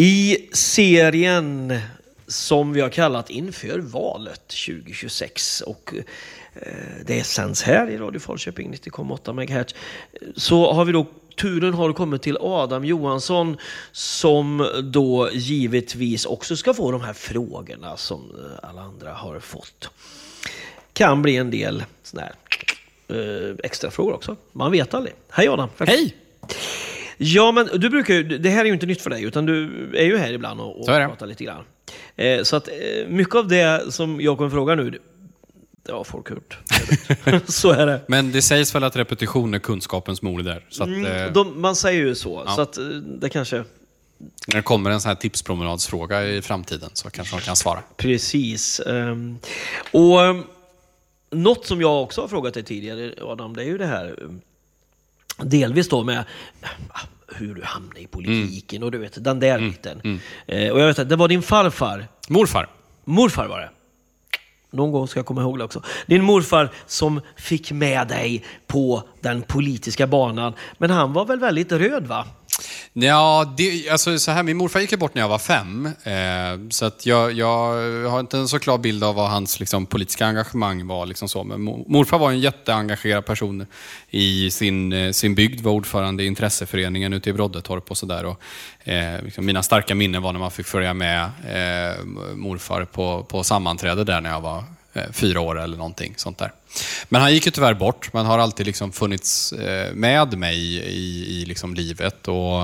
I serien som vi har kallat Inför valet 2026 och det sänds här i Radio Falköping 90,8 MHz, så har vi då turen har kommit till Adam Johansson som då givetvis också ska få de här frågorna som alla andra har fått. Kan bli en del såna här extra frågor också. Man vet aldrig. Hej Adam. Hej! Ja, men du brukar ju, det här är ju inte nytt för dig utan du är ju här ibland och pratar lite grann. Så att mycket av det som jag kommer fråga nu, det har folk hört. Så är det. Men det sägs väl att repetition är kunskapens mor där. Så att, man säger ju så. Ja. Så att det kanske... När det kommer en sån här tipspromenadsfråga i framtiden så kanske man kan svara. Precis. Och något som jag också har frågat dig tidigare, Adam, det är ju det här delvis då med hur du hamnar i politiken och du vet, den där biten. Och jag vet att det var din farfar. Morfar var det. Någon gång ska jag komma ihåg det också. Din morfar som fick med dig på den politiska banan. Men han var väl väldigt röd, va? Ja, alltså så här, min morfar gick bort när jag var 5. Så att jag har inte en så klar bild av vad hans liksom, politiska engagemang var. Liksom så. Men morfar var en jätteengagerad person i sin bygd. Var ordförande i intresseföreningen ute i Broddetorp och sådär. Och liksom, mina starka minnen var när man fick följa med morfar på sammanträde där när jag var 4 år eller någonting sånt där. Men han gick ju tyvärr bort. Man har alltid liksom funnits med mig i liksom livet och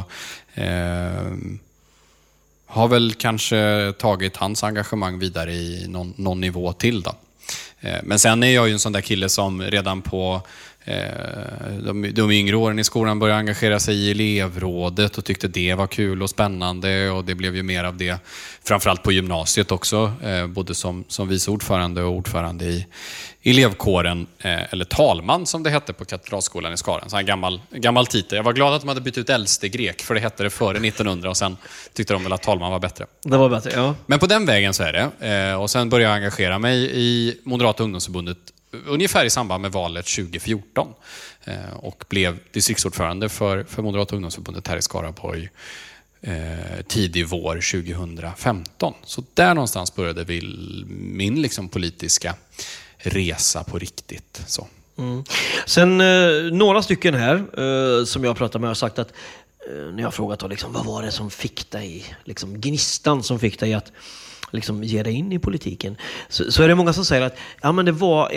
har väl kanske tagit hans engagemang vidare i någon nivå till då. Men sen är jag ju en sån där kille som redan på de yngre åren i skolan började engagera sig i elevrådet och tyckte det var kul och spännande, och det blev ju mer av det framförallt på gymnasiet också, både som vice ordförande och ordförande i elevkåren, eller talman som det hette på Katedralskolan i Skara. Så en gammal titel. Jag var glad att de hade bytt ut äldste grek, för det hette det före 1900 och sen tyckte de väl att talman var bättre. Det var bättre, ja. Men på den vägen så är det. Och sen började jag engagera mig i Moderata ungdomsförbundet ungefär i samband med valet 2014 och blev distriktsordförande för Moderata ungdomsförbundet här i Skaraborg tidig vår 2015. Så där någonstans började min liksom politiska resa på riktigt. Så. Sen några stycken här som jag pratat med har sagt att när jag frågat då, liksom, vad var det som fick dig, liksom, gnistan som fick dig att liksom ge dig in i politiken, så är det många som säger att ja, men det var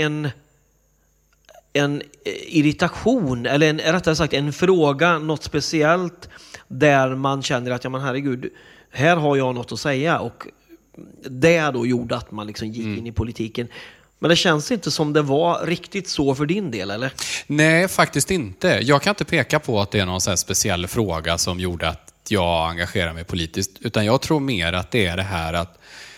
en irritation eller rättare sagt en fråga, något speciellt där man känner att ja, men herregud, här har jag något att säga, och det då gjorde att man liksom gick in i politiken. Men det känns inte som det var riktigt så för din del, eller? Nej, faktiskt inte. Jag kan inte peka på att det är någon så här speciell fråga som gjorde att jag engagerar mig politiskt, utan jag tror mer att det är det här att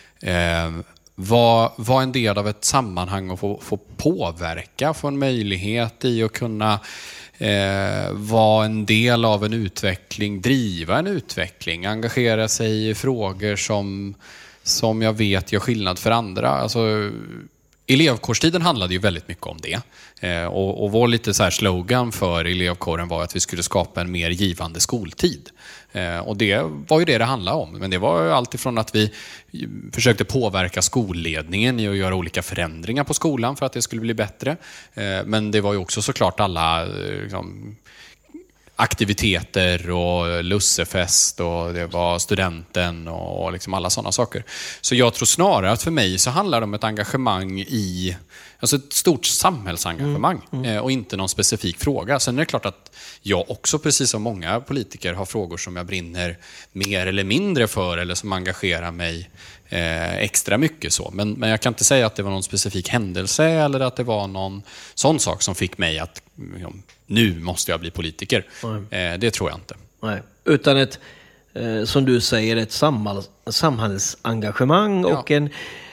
vara en del av ett sammanhang och få påverka, få en möjlighet i att kunna vara en del av en utveckling, driva en utveckling, engagera sig i frågor som jag vet gör skillnad för andra. Alltså, elevkårstiden handlade ju väldigt mycket om det. Och vår lite så här slogan för elevkåren var att vi skulle skapa en mer givande skoltid. Och det var ju det handlade om. Men det var ju allt ifrån att vi försökte påverka skolledningen i att göra olika förändringar på skolan för att det skulle bli bättre. Men det var ju också såklart alla liksom, aktiviteter och lussefest, och det var studenten och liksom alla sådana saker. Så jag tror snarare att för mig så handlar det om ett engagemang i, alltså ett stort samhällsengagemang och inte någon specifik fråga. Sen är det klart att jag också, precis som många politiker, har frågor som jag brinner mer eller mindre för eller som engagerar mig extra mycket så. Men jag kan inte säga att det var någon specifik händelse eller att det var någon sån sak som fick mig att nu måste jag bli politiker. Det tror jag inte. Nej. Utan ett, som du säger, ett samhällsengagemang och en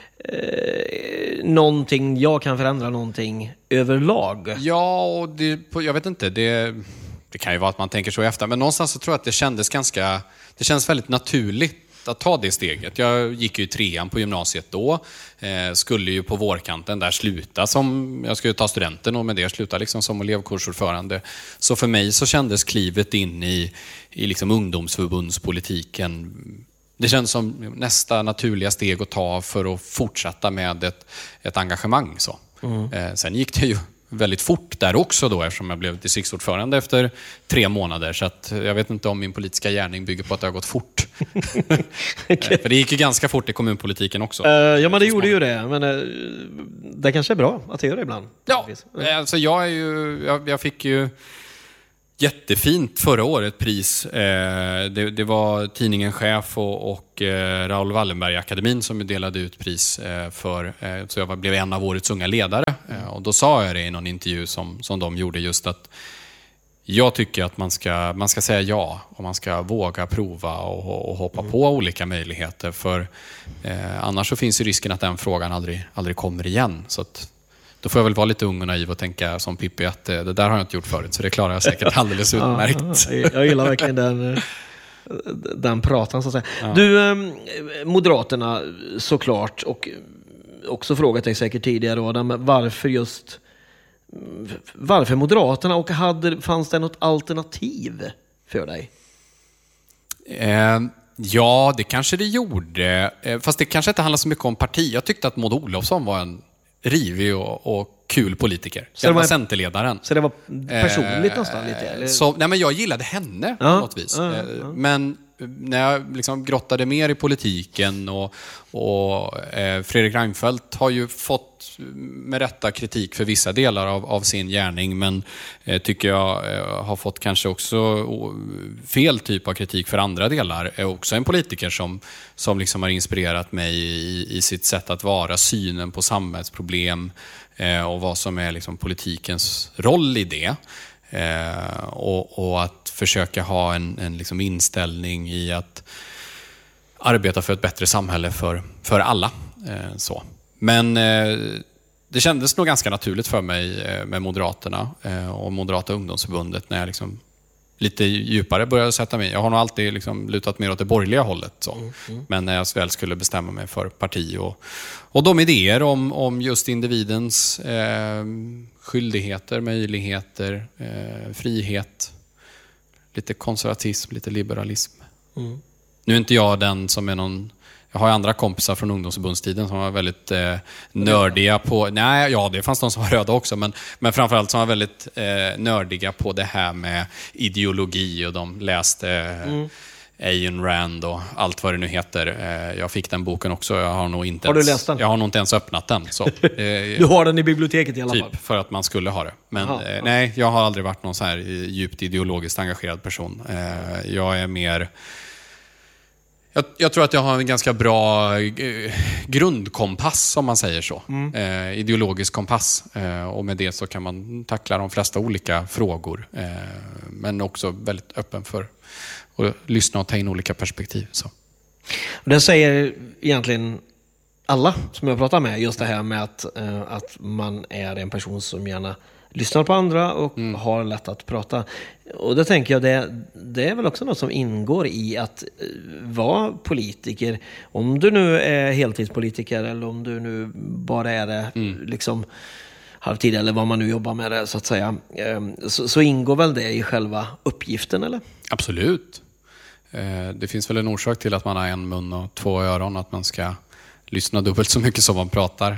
någonting, jag kan förändra någonting överlag. Ja, och jag vet inte, det kan ju vara att man tänker så efter, men någonstans så tror jag att det känns väldigt naturligt att ta det steget. Jag gick ju 3:an på gymnasiet då. Skulle ju på vårkanten där sluta som, jag skulle ta studenten och med det sluta liksom som elevkursordförande. Så för mig så kändes klivet in i liksom ungdomsförbundspolitiken Det känns som nästa naturliga steg att ta för att fortsätta med ett engagemang. Så. Sen gick det ju väldigt fort där också då, eftersom jag blev distriktsordförande efter 3 månader. Så att jag vet inte om min politiska gärning bygger på att det har gått fort. Okay. För det gick ju ganska fort i kommunpolitiken också. Ja, men det gjorde ju det. Men det kanske är bra att det gör det ibland. Ja, alltså jag fick ju jättefint förra året pris. Det var tidningen Chef och Raoul Wallenberg-akademin som delade ut pris för. Så jag blev en av årets unga ledare. Och då sa jag det i någon intervju som de gjorde, just att jag tycker att man ska säga ja och man ska våga prova och hoppa på olika möjligheter. För annars så finns ju risken att den frågan aldrig kommer igen. Så att då får jag väl vara lite ung och naiv och tänka som Pippi att det där har jag inte gjort förut, så det klarar jag säkert alldeles utmärkt. Jag gillar verkligen den pratan så att säga. Ja. Du, Moderaterna såklart, och också frågat dig säkert tidigare, Adam, varför Moderaterna, och fanns det något alternativ för dig? Ja, det kanske det gjorde. Fast det kanske inte handlar så mycket om parti. Jag tyckte att Maud Olofsson var en rivig och kul politiker. Jag var centerledaren. Så det var personligt nästan lite? Eller? Nej, men jag gillade henne på något vis. Men när jag liksom grottade mer i politiken och Fredrik Reinfeldt har ju fått med rätta kritik för vissa delar av sin gärning, men tycker jag har fått kanske också fel typ av kritik för andra delar. Är också en politiker som liksom har inspirerat mig i sitt sätt att vara, synen på samhällsproblem och vad som är liksom politikens roll i det. Och att försöka ha en liksom inställning i att arbeta för ett bättre samhälle för alla. Så. Men det kändes nog ganska naturligt för mig med Moderaterna och Moderata ungdomsförbundet när jag liksom lite djupare började sätta mig. Jag har nog alltid liksom lutat mer åt det borgerliga hållet. Så. Men när jag väl skulle bestämma mig för parti och de idéer om just individens skyldigheter, möjligheter, frihet, lite konservatism, lite liberalism. Nu är inte jag den som är någon... Jag har andra kompisar från ungdomsförbundstiden som var väldigt nördiga på... Nej, ja, det fanns de som var röda också, men framförallt som var väldigt nördiga på det här med ideologi, och de läste Ayn Rand och allt vad det nu heter. Jag fick den boken också. Jag har nog inte du läst den? Jag har nog inte ens öppnat den. Så, du har den i biblioteket i alla fall? Typ, för att man skulle ha det. Men nej, jag har aldrig varit någon så här djupt ideologiskt engagerad person. Jag är mer... Jag tror att jag har en ganska bra grundkompass, om man säger så. Ideologisk kompass. Och med det så kan man tackla de flesta olika frågor. Men också väldigt öppen för att lyssna och ta in olika perspektiv. Så. Det säger egentligen alla som jag pratar med, just det här med att man är en person som gärna lyssnar på andra och har lätt att prata. Och då tänker jag, det är väl också något som ingår i att vara politiker. Om du nu är heltidspolitiker eller om du nu bara är det liksom halvtid eller vad man nu jobbar med det, så att säga. Så ingår väl det i själva uppgiften, eller? Absolut. Det finns väl en orsak till att man har en mun och 2 öron, att man ska lyssna dubbelt så mycket som man pratar.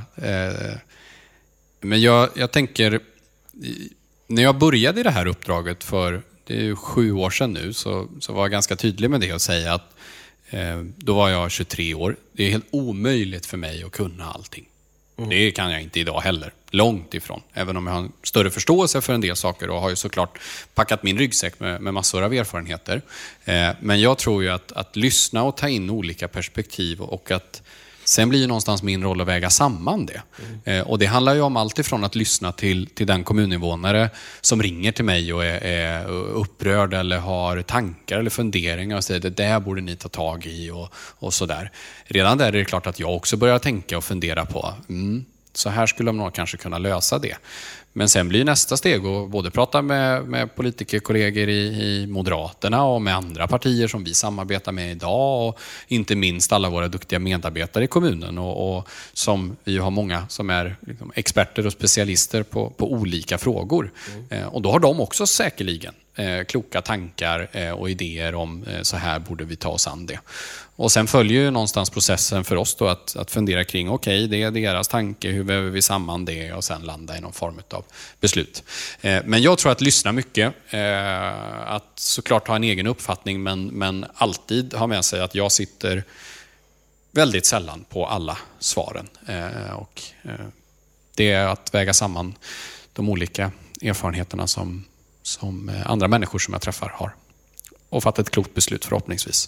Men jag tänker... När jag började i det här uppdraget det är ju 7 år sedan nu, så var jag ganska tydlig med det och säga att då var jag 23 år. Det är helt omöjligt för mig att kunna allting. Det kan jag inte idag heller. Långt ifrån. Även om jag har en större förståelse för en del saker och har ju såklart packat min ryggsäck med massor av erfarenheter. Men jag tror ju att lyssna och ta in olika perspektiv, och att sen blir ju någonstans min roll att väga samman det. Och det handlar ju om allt ifrån att lyssna till den kommuninvånare som ringer till mig och är upprörd eller har tankar eller funderingar och säger det där borde ni ta tag i och sådär. Redan där är det klart att jag också börjar tänka och fundera på så här skulle man kanske kunna lösa det. Men sen blir nästa steg att både prata med politikerkollegor i Moderaterna och med andra partier som vi samarbetar med idag och inte minst alla våra duktiga medarbetare i kommunen och som vi har många som är liksom experter och specialister på olika frågor. Och då har de också säkerligen kloka tankar och idéer om så här borde vi ta oss an det. Och sen följer ju någonstans processen för oss då att fundera kring okej, det är deras tanke, hur behöver vi samman det och sen landa i någon form av beslut. Men jag tror att lyssna mycket, att såklart ha en egen uppfattning men alltid ha med sig att jag sitter väldigt sällan på alla svaren. Och det är att väga samman de olika erfarenheterna som andra människor som jag träffar har. Och fatta ett klokt beslut förhoppningsvis.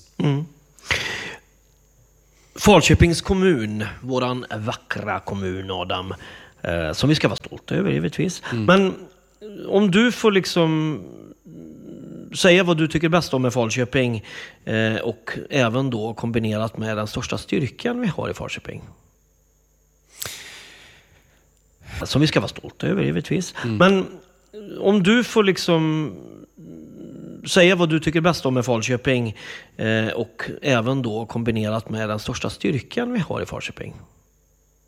Falköpings kommun, våran vackra kommun, Adam, som vi ska vara stolta över givetvis. Men om du får liksom säga vad du tycker bäst om med Falköping och även då kombinerat med den största styrkan vi har i Falköping. Som vi ska vara stolta över givetvis. Men om du får liksom säga vad du tycker bäst om med Falköping och även då kombinerat med den största styrkan vi har i Falköping.